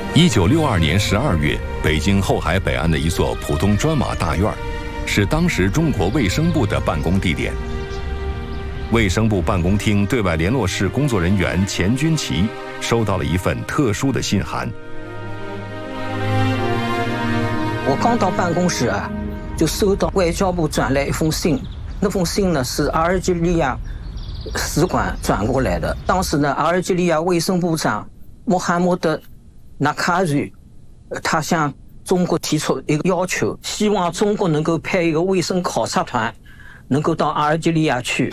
1962年12月，北京后海北岸的一座普通砖瓦大院，是当时中国卫生部的办公地点。卫生部办公厅对外联络室工作人员钱军旗收到了一份特殊的信函。 我刚到办公室啊，就收到外交部转来一封信，那封信呢是阿尔及利亚使馆转过来的。当时呢，阿尔及利亚卫生部长穆罕默德·纳卡瑞，他向中国提出一个要求，希望中国能够派一个卫生考察团，能够到阿尔及利亚去。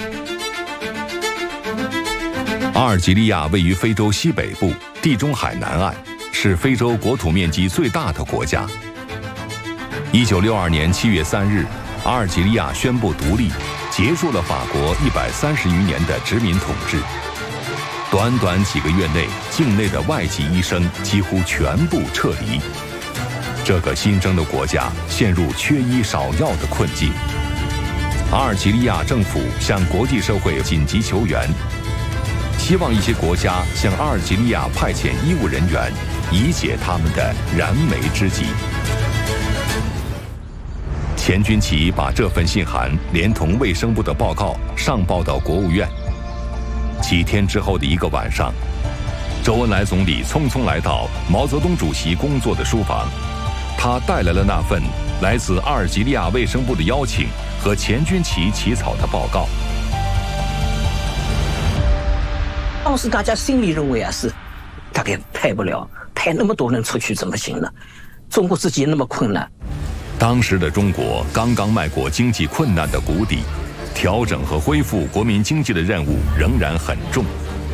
阿尔及利亚位于非洲西北部，地中海南岸，是非洲国土面积最大的国家。1962年7月3日，阿尔及利亚宣布独立，结束了法国130余年的殖民统治。短短几个月内，境内的外籍医生几乎全部撤离，这个新生的国家陷入缺医少药的困境。阿尔及利亚政府向国际社会紧急求援，希望一些国家向阿尔及利亚派遣医务人员，以解他们的燃眉之急。钱军旗把这份信函连同卫生部的报告上报到国务院。几天之后的一个晚上，周恩来总理匆匆来到毛泽东主席工作的书房，他带来了那份来自阿尔及利亚卫生部的邀请和钱军旗起草的报告。 当时大家心里认为啊，是大概派不了，派那么多人出去怎么行呢？中国自己那么困难。 当时的中国刚刚迈过经济困难的谷底，调整和恢复国民经济的任务仍然很重。